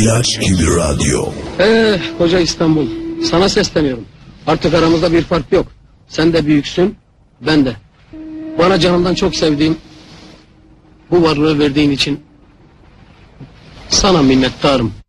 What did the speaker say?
İlaç gibi radyo. Koca İstanbul, sana sesleniyorum. Artık aramızda bir fark yok. Sen de büyüksün, ben de. Bana canımdan çok sevdiğim bu varlığı verdiğin için sana minnettarım.